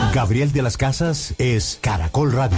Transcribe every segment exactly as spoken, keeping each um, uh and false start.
Gabriel de las Casas es Caracol Radio.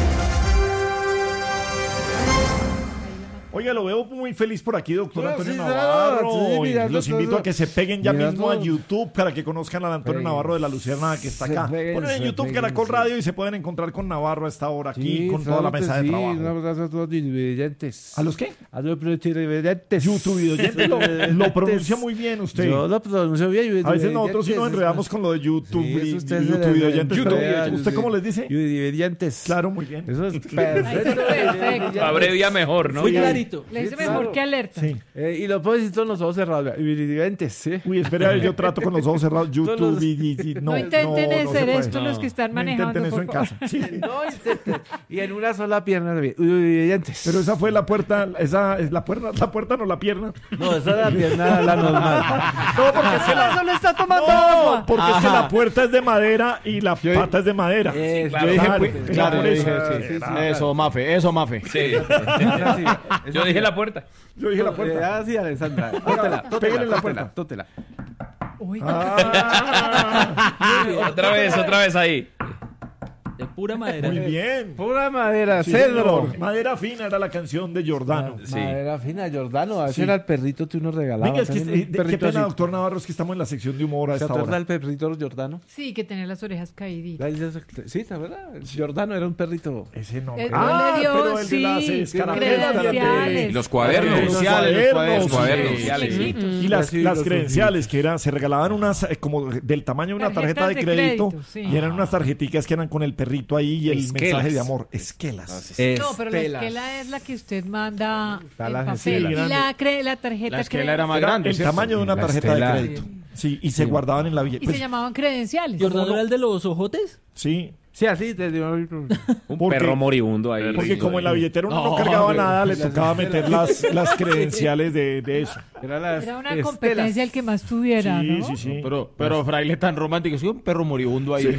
Oiga, lo veo muy feliz por aquí, doctor No, Antonio sí, Navarro. sí, mira, Los no, invito no, a que se peguen ya mira, mismo a no. YouTube para que conozcan al Antonio Peguen. Navarro de la Luciérnaga que está Se acá. peguen, Ponen en se YouTube peguen, Caracol sí. Radio y se pueden encontrar con Navarro a esta hora aquí Sí, con toda la claro que mesa de sí, trabajo. Un abrazo a todos los televidentes. ¿A los qué? A los televidentes. YouTube oyente, lo, lo pronuncia muy bien usted. Yo lo pronuncio bien. A veces nosotros sí nos enredamos con lo de YouTube Sí, eso y usted se YouTube le- oyentes. YouTube pero oyentes, ¿usted sí. cómo les dice? Televidentes. Claro, muy bien. Eso es perfecto. Perfecto. Abrevia mejor, ¿no? Muy Sí. clarito. Le dice Sí, mejor claro. que alerta. Sí. Eh, y lo puedo decir con los ojos cerrados. Televidentes, sí. Uy, espera, a ver, yo trato con los ojos cerrados. YouTube los- y, y- y- No, intenten no, no se hacer puede. esto los que están No manejando, intenten eso por en favor. casa. Sí. No intenten. Y en una sola pierna también. Televidentes. Pero esa fue la puerta, esa es la puerta, la puerta no la pierna. No, esa es la pierna la normal. No, porque es que la, Solo está tomando no, agua. porque es que Ajá. la puerta es de madera y la Yo- pata es de madera. Eh, claro, yo dije, claro, pues, era claro, por yo eso. dije, sí, sí, sí, Era- eso, Mafe, eso, Mafe. Sí. Esa sí, esa Yo sí. dije la puerta. Yo dije la puerta. Ah, sí, Alessandra. Tótela, Pégale en la tótela, puerta. tótela. Uy, Ah, Otra vez, otra vez ahí. De pura madera. muy bien. Pura madera, Sí, cedro. señor. Madera fina era la canción de Giordano. Sí. Madera fina, Giordano. Ese Sí. era el perrito que uno regalaba. Venga, es que también, eh, un qué perrito pena, así. doctor Navarro, es que estamos en la sección de humor a ¿Se esta acuerda hora. del perrito Giordano? sí, que tenía las orejas caíditas. Ahí ya- Sí, ¿te acuerdas? Giordano era un perrito. Ese no. Eh, creo. no le dio, pero el de sí, las escarapelas, credenciales. Y los cuadernos. Credenciales, Los sí. cuadernos. Chiquitos. Y las, Sí, las los credenciales que eran, se regalaban unas eh, como del tamaño de una tarjeta de Tarjetas de crédito, crédito, sí. y eran unas tarjeticas que eran con el perrito ahí y el Esquelas. mensaje de amor. Esquelas. No, pero la esquela es la que usted manda Está en la papel. esquela. Y la, cre- la tarjeta La esquela cre- era más Era grande. el ¿cierto? tamaño de una La tarjeta estela. de crédito. Sí, y se guardaban en la Y billetera. se llamaban credenciales. ¿Jordano era el de los ojotes? Sí, Sí, así te dio. Un Porque- perro moribundo ahí. porque como en la billetera uno no, No, cargaba hombre. nada, le Las tocaba esquelas. meter las, las credenciales de, de eso. Era, las Era una estelas. competencia el que más tuviera, Sí, ¿no? sí, sí. Pero, pero fraile tan romántico, sí, un perro moribundo ahí.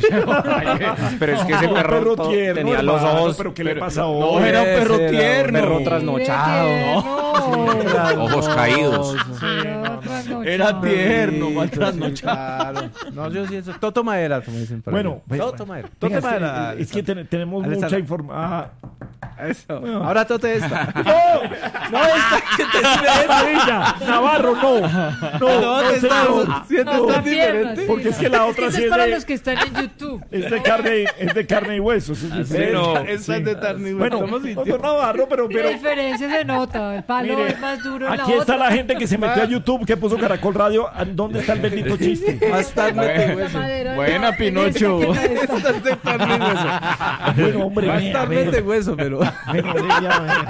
Pero es que ese Un perro, perro todo- tierno, tenía los hermano, ojos. pero ¿qué le pero- pasa No, hoy? era un perro Ese era un tierno. perro Qué trasnochado, tierno. Era Ojos caídos. Sí, era trasnochado. Era tierno, Sí, mal sí, trasnochado. claro. No, yo sí eso. Toto madera, como dicen por ahí. Bueno, ve- Toto madera. Venga, Toto es que- madera. es que ten- tenemos Alessandra. mucha información. Eso. Ahora tote esta. No, esta que te sube ella. Navarro, no. No, no, te señor. estás- siete No, estás piernas, diferente. sí. Porque es que la otra Eso sí es es para de, los que están en YouTube. es de carne, es de carne y huesos. Es diferente. no. Esta es de Tarni. Bueno, Estamos doctor Navarro, pero, La pero diferencia se nota. El palo mire, es más duro en la aquí está otra. la gente que se metió a YouTube, que puso Caracol Radio. ¿Dónde está el bendito chiste? Más tarde de La hueso. madera Buena, no, Pinocho. en esta que no está. Esta es de Tarni hueso. Bueno, hombre, Más vea, tarde vea. de hueso, pero. Bueno, vea, vea.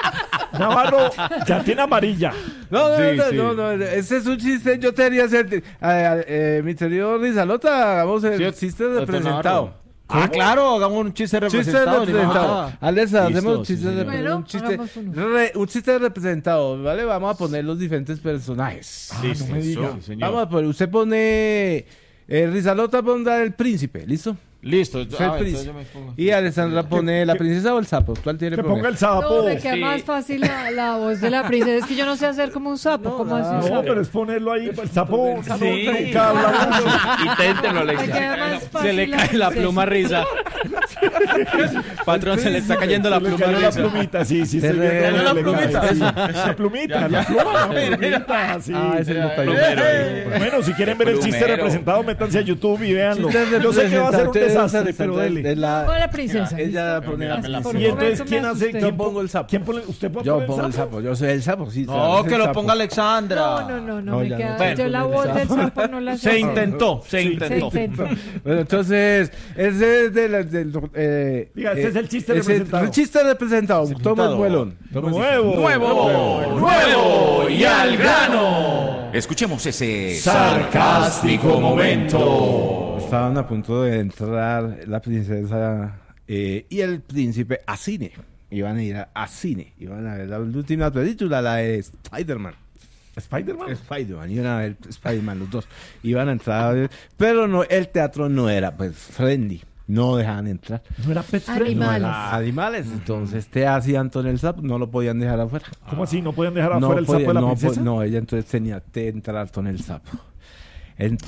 Navarro ya tiene amarilla. No, no, Sí, no, sí. no, no, ese es un chiste. Yo te haría hacer. Eh, eh, mi querido Rizalota, hagamos el Sí, chiste doctor representado. Navarro. Ah, claro, hagamos un chiste Chiste representado. ni más representado. faltaba. Alessa, Listo, hacemos sí, chistes señor. de- Bueno, un chiste, hagamos uno. re- un chiste representado, ¿vale? Vamos a poner los diferentes personajes. Ah, no me diga. Sí, señor. Vamos a poner, usted pone. Eh, Rizalota pondrá el príncipe, ¿listo? Listo. Usted Ah, el entonces príncipe. yo me pongo. Y Alessandra pone la que- princesa o el sapo. ¿Cuál tiene Que poner? ponga el sapo. No, me queda Sí. más fácil la, la voz de la princesa. Es que yo no sé hacer como un sapo. ¿Cómo así un No, sapo? pero es ponerlo ahí. El sapo no, Sí. nunca habla mucho. Inténtenlo, Me queda Alexia. más fácil Se le cae la princesa. pluma risa. Patrón, se le está cayendo la Se le pluma cayó la risa. plumita, sí, sí. Se estoy le viendo cayó que la le plumita. cae, sí. La plumita, la pluma, la plumita, sí. Ah, ese no está bien. Plumero ahí. Bueno, si quieren ver el chiste Plumero. representado, métanse a YouTube y véanlo. Chistes Yo sé que va a ser un representados, desastre, pero de dele. la- Con la princesa. Ella pone la Por princesa. un Y entonces, momento ¿quién me hace? asusté. ¿Quién Yo pongo el sapo. ¿Quién pone? ¿Usted puede Yo poner pongo el sapo, yo soy el sapo, sí. No, el que lo sapo. ponga Alexandra. No, no, no, no, No, me ya queda. no. Bueno, yo la voz del sapo no la sé. Se intentó, se Se intentó. intentó. Bueno, entonces, ese es de la, del, eh, Diga, este es el chiste ese- representado. El chiste representado. Toma el vuelón. Nuevo. Nuevo, nuevo y al grano. Escuchemos ese Sarcástico momento. Estaban a punto de entrar la princesa eh, y el príncipe a cine. Iban a ir a, a cine. Iban a ver la última película, la de Spider-Man. ¿Spider-Man? Spider-Man, iban a ver Spider-Man los dos. Iban a entrar a ver, pero no, el teatro no era pues friendly. No dejaban entrar. ¿No era Pet Friendly? No Animales. era animales. Entonces te hacía Antonio el sapo, no lo podían dejar afuera. ¿Cómo así? ¿No pueden dejar No afuera el sapo podía- de la no, princesa? po- no, ella entonces tenía que entrar con el sapo. Entonces,